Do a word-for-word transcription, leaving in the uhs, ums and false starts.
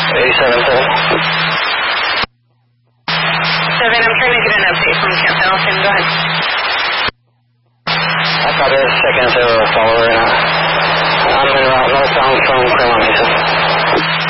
eighty-seven seven. Seven, I'm trying to get an update from Camp Pendleton. Go ahead. I thought it was second zero follower. I'm in route northbound from Claremont Mesa.